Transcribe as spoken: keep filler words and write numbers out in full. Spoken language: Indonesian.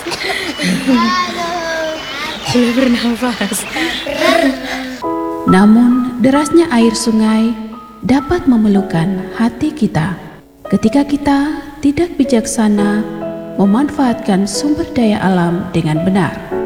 Sudah bernafas. Namun derasnya air sungai dapat memelukkan hati kita ketika kita tidak bijaksana memanfaatkan sumber daya alam dengan benar.